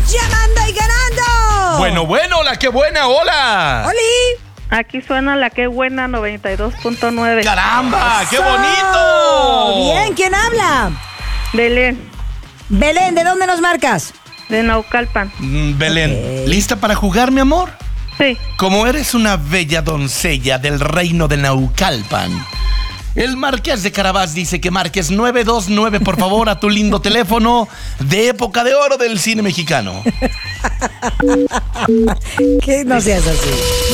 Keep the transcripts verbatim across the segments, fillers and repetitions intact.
llamando y ganando. Bueno, bueno, la que buena, hola. ¡Oli! Aquí suena la que buena noventa y dos punto nueve. ¡Caramba! ¡Qué ¡Eso! bonito! Bien, ¿quién habla? Belén, Belén, ¿de dónde nos marcas? de Naucalpan. Mm, Belén, Ok. ¿lista para jugar, mi amor? Sí. Como eres una bella doncella del reino de Naucalpan, el Marqués de Carabás dice que marques nueve dos nueve, por favor, a tu lindo teléfono de época de oro del cine mexicano. Que no seas así.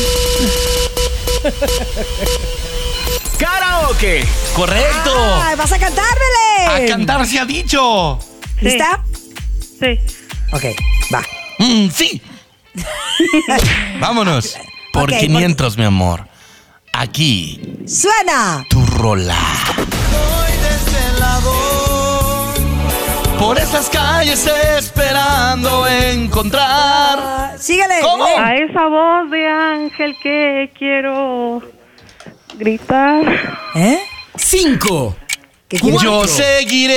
¡Karaoke! ¡Correcto! Ay, vas a cantar, ¡A Belén. cantar se ha dicho! Sí. ¿Lista? Sí. Ok, va. Mm, ¡Sí! Vámonos. Por Ok, quinientos, mi amor. Aquí, Suena. tu rola. Por esas calles esperando encontrar. Ah, síguele. ¿Cómo? Belén. A esa voz de ángel que quiero gritar. ¿Eh? Cinco, ¿Qué quieres? Yo seguiré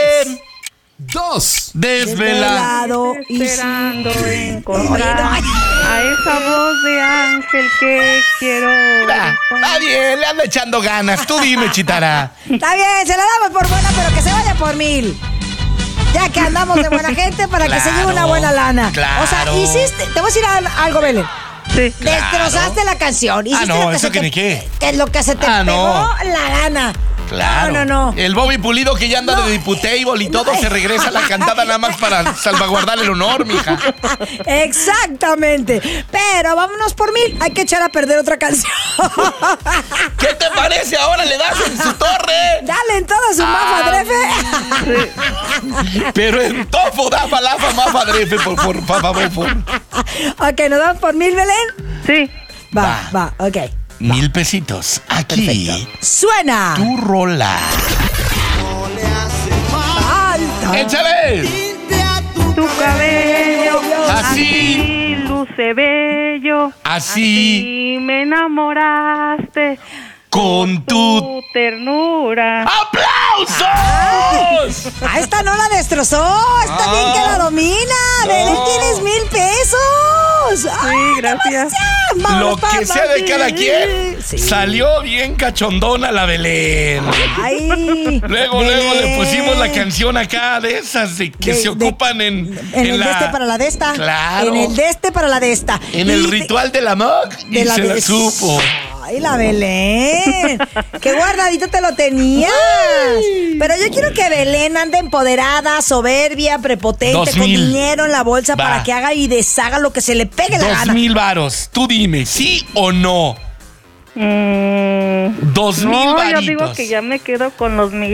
dos, desvelado. Desvelado y Esperando sí. encontrar Ay, a esa voz de ángel que quiero Ah, Está bien, le anda echando ganas. Tú dime, Chitara. Está bien, se la damos por buena, pero que se vaya por mil. Ya que andamos de buena gente para que se lleve Claro, una buena lana. claro. O sea, hiciste, te voy a decir al- algo, Belén. Sí. Destrozaste la canción. Hiciste no, lo que eso se que te- ni qué. Que es lo que se te Ah, no. pegó la gana. Claro. No, no, no. El Bobby Pulido que ya anda No. de diputable y todo No. se regresa a la cantada nada más para salvaguardar el honor, mija. Exactamente. Pero vámonos por mil. Hay que echar a perder otra canción. ¿Qué te parece? Ahora le das en su torre. Dale en toda su Ah. mafadrefe. Pero en tofo da falafa más padrefe, por por por favor. por. Ok, ¿nos vamos por mil, Belén? Sí. Va, va, ok. Mil pesitos. Aquí. Perfecto. Suena. Tu rola. Alta. ¡Échale! Tu cabello Así. luce bello. Así. Así me enamoraste. Con tu Tu ternura. ¡aplausos! Ah, esta no la destrozó. Está bien que la domina. Belén, tienes mil pesos. Sí, gracias. Lo que sea de cada quien, Sí. salió bien cachondona la Belén. Ay, Luego, luego le Belén. pusimos la canción acá de esas de que De- se de- ocupan en, En, el la- de este para la de esta. Claro. En el de este para la de esta. en Y el de- ritual del amor y de la se de- la supo. Ay, la Belén. Qué guardadito te lo tenías. Pero yo quiero que Belén ande empoderada, soberbia, prepotente, Dos con mil. dinero en la bolsa Va. para que haga y deshaga lo que se le pegue la Dos gana. mil varos. Tú dime, ¿sí o no? Mm, Dos mil no, yo varitos. digo que ya me quedo con los mil.